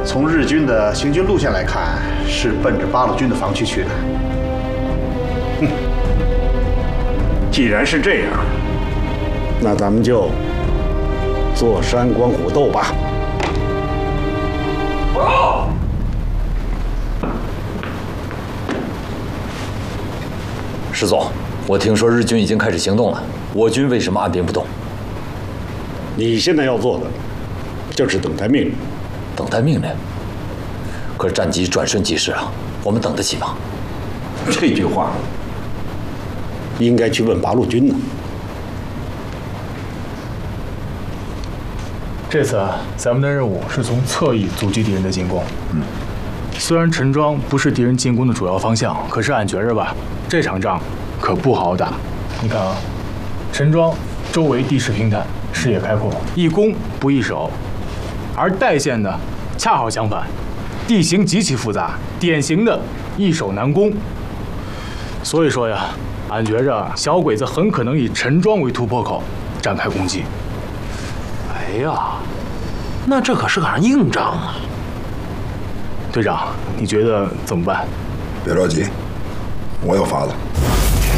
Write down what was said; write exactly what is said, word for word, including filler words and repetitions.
从日军的行军路线来看，是奔着八路军的防区去的。 哼，既然是这样，那咱们就坐山观虎斗吧。 报！ 石总，我听说日军已经开始行动了，我军为什么按兵不动？ 你现在要做的就是等待命令。 等待命令？可是战机转瞬即逝啊，我们等得起吗？ 这句话应该去问八路军呢。 这次啊，咱们的任务是从侧翼阻击敌人的进攻。嗯，虽然陈庄不是敌人进攻的主要方向，可是俺觉着吧，这场仗可不好打。你看啊，陈庄周围地势平坦，视野开阔，易攻不易守；而代县呢，恰好相反，地形极其复杂，典型的易守难攻。所以说呀，俺觉着小鬼子很可能以陈庄为突破口，展开攻击。 哎呀，那这可是场硬仗啊！ 队长，你觉得怎么办？ 别着急，我有法子。